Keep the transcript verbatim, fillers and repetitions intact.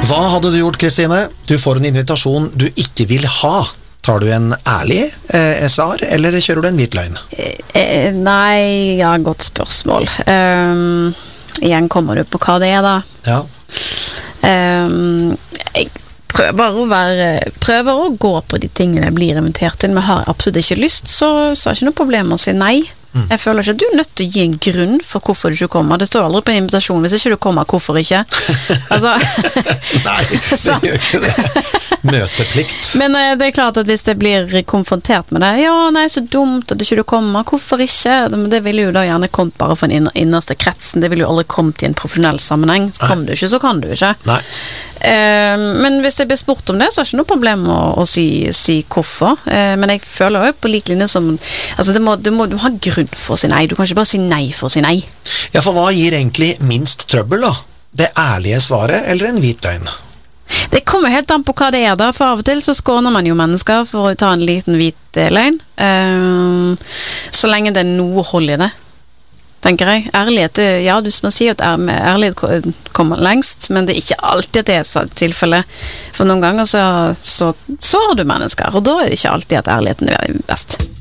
Hva hadde du gjort, Kristine? Du får en invitasjon du ikke vil ha. Tar du en ærlig eh, svar, eller kjører du en hvit løgn? Eh, nei, ja, godt spørsmål. Um, igjen kommer du på hva det er da. Ja. Um, jeg prøver å være, prøver å gå på de tingene jeg blir invitert til, men har absolutt ikke lyst, så, så er det ikke noe problem å si nei. Mm. Jeg føler ikke at du er nødt til å gi en grunn for hvorfor du ikke kommer. Det står aldri på en invitasjon hvis ikke du kommer, hvorfor ikke? Altså, nei, det gjør ikke det. Møteplikt. Men eh, det er klart at hvis det blir konfrontert med det, ja, nei, så dumt at ikke du kommer, hvorfor ikke? Men det ville jo da gjerne kommet bare for den innerste kretsen, det ville jo aldri kommet i en profesjonell sammenheng. Så kom du ikke, så kan du ikke. Nei. Eh, men hvis jeg blir spurt om det, så er det ikke noe problem å, å si, si hvorfor. Eh, men jeg føler jo på lik linje som, altså det må, det må du ha grunn for å si nei, du kan ikke bare si nei for å si nei. Ja, for hva gir egentlig minst trøbbel da? Det ærlige svaret eller en hvit løgn? Det kommer helt an på hva det er da, for av og til så skåner man jo mennesker for å ta en liten hvit løgn, uh, så lenge det er noe hold i det, tenker jeg. Ærlighet, ja, du må si at ærlighet kommer lengst, men det er ikke alltid at det er tilfelle. For noen ganger så, så, så har du mennesker, og da er det ikke alltid at ærligheten er best.